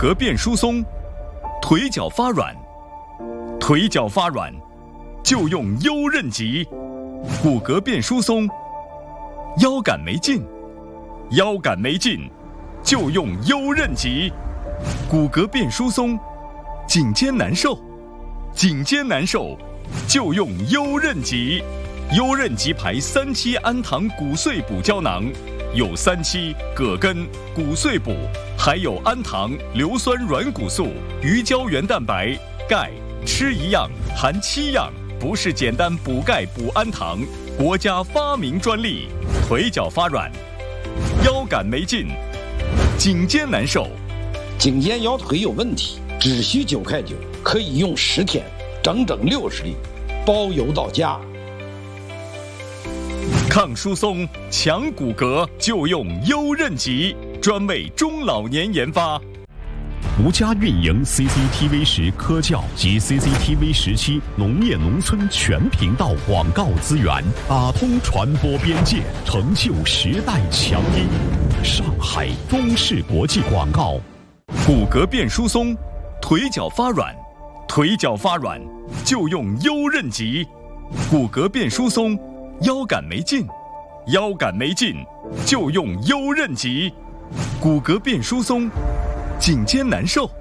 骼变疏松，腿脚发软，腿脚发软就用优韧极；骨骼变疏松，腰杆没劲，腰杆没劲就用优韧极；骨骼变疏松，颈肩难受，颈肩难受就用优韧极。优韧极牌3期氨糖骨碎补胶囊，有3期葛根、骨碎补，还有氨糖、硫酸软骨素、鱼胶原蛋白、钙，吃一样含7样，不是简单补钙补氨糖，国家发明专利。腿脚发软，腰杆没劲，颈肩难受， 颈肩腰腿有问题，只需9块9，可以用10天，整整60粒，包邮到家。 抗疏松、强骨骼就用优韧极，专为中老年研发。 独家运营 CCTV 10科教及 CCTV 17农业农村全频道广告资源，打通传播边界，成就时代强音。上海中视国际广告。 骨骼变疏松，腿脚发软，腿脚发软就用优韧极；骨骼变疏松，腰杆没劲，腰杆没劲就用优韧极；骨骼变疏松，颈肩难受，